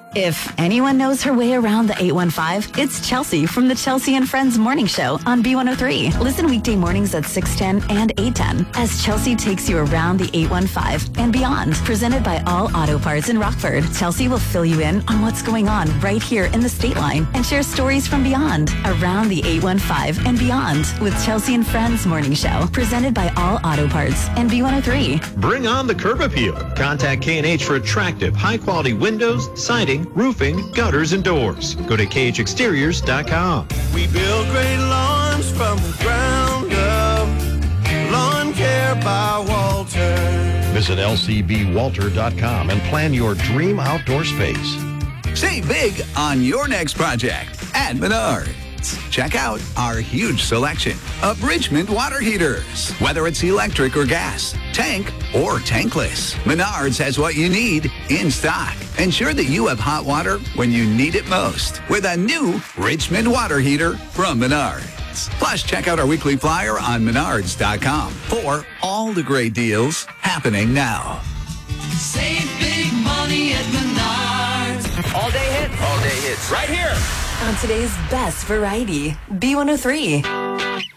If anyone knows her way around the 815, it's Chelsea from the Chelsea and Friends Morning Show on B103. Listen weekday mornings at 6:10 and 8:10 as Chelsea takes you around the 815 and beyond. Presented by All Auto Parts in Rockford, Chelsea will fill you in on what's going on right here in the State Line and share stories from beyond, around the 815 and beyond with Chelsea and Friends Morning Show. Presented by All Auto Parts and B103. Bring on the curb appeal. Contact K&H for attractive, high-quality windows, siding, roofing, gutters, and doors. Go to khexteriors.com. We build great lawns from the ground up. Lawn Care by Walter. Visit lcbwalter.com and plan your dream outdoor space. Save big on your next project at Menards. Check out our huge selection of Richmond water heaters. Whether it's electric or gas, tank or tankless, Menards has what you need in stock. Ensure that you have hot water when you need it most with a new Richmond water heater from Menards. Plus, check out our weekly flyer on menards.com for all the great deals happening now. Save big money at Menards. All day hits. Right here. On today's best variety, B103.